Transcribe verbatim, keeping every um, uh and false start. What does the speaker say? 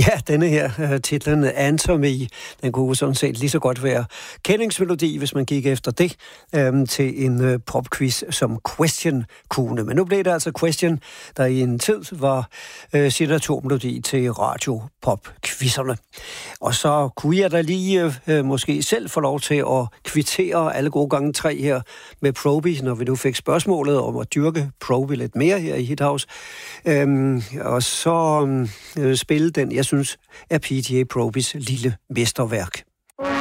Ja, denne her uh, titlen Answer Me, den kunne sådan set lige så godt være kendingsmelodi, hvis man gik efter det, um, til en uh, popquiz som Question kunne. Men nu blev det altså Question, der i en tid var uh, signaturmelodi til radio-pop-quizzerne. Og så kunne jeg da lige uh, måske selv få lov til at kvittere alle gode gange tre her med Proby, når vi nu fik spørgsmålet om at dyrke Proby lidt mere her i Hithouse. Um, og så um, spille den, jeg synes, er P J Probys lille mesterværk.